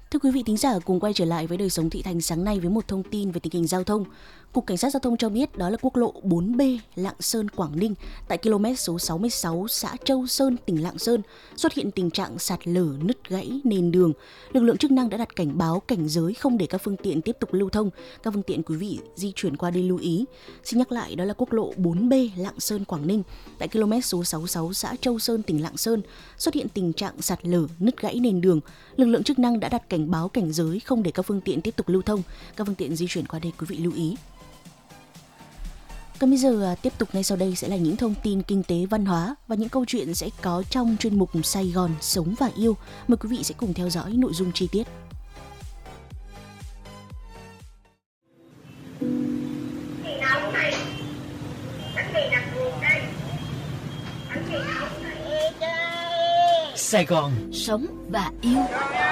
Thưa quý vị thính giả, cùng quay trở lại với Đời sống Thị Thành sáng nay với một thông tin về tình hình giao thông. Cục Cảnh sát Giao thông cho biết đó là quốc lộ 4B Lạng Sơn - Quảng Ninh tại km số 66 xã Châu Sơn, tỉnh Lạng Sơn xuất hiện tình trạng sạt lở, nứt gãy nền đường. Lực lượng chức năng đã đặt cảnh báo, cảnh giới không để các phương tiện tiếp tục lưu thông. Các phương tiện quý vị di chuyển qua đây lưu ý. Xin nhắc lại, đó là quốc lộ 4B Lạng Sơn - Quảng Ninh tại km số 66 xã Châu Sơn, tỉnh Lạng Sơn xuất hiện tình trạng sạt lở, nứt gãy nền đường. Lực lượng chức năng đã đặt cảnh báo, cảnh giới không để các phương tiện tiếp tục lưu thông. Các phương tiện di chuyển qua đây quý vị lưu ý. Còn bây giờ tiếp tục ngay sau đây sẽ là những thông tin kinh tế văn hóa và những câu chuyện sẽ có trong chuyên mục Sài Gòn Sống và Yêu. Mời quý vị sẽ cùng theo dõi nội dung chi tiết. Sài Gòn Sống và Yêu.